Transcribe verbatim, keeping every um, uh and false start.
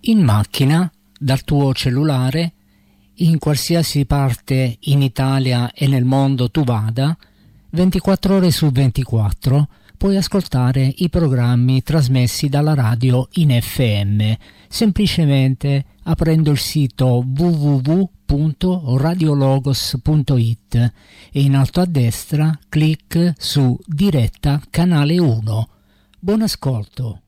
in macchina, dal tuo cellulare, in qualsiasi parte in Italia e nel mondo tu vada, ventiquattro ore su ventiquattro puoi ascoltare i programmi trasmessi dalla radio in F M, semplicemente aprendo il sito w w w punto radiologos punto i t e in alto a destra clic su Diretta Canale uno. Buon ascolto.